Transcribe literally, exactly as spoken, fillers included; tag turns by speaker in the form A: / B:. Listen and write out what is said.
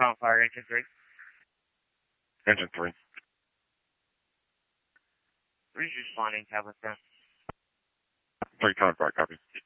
A: Calm Fire, Engine three.
B: Engine three.
A: Where's responding, Tablet ten?
B: three contract, copy.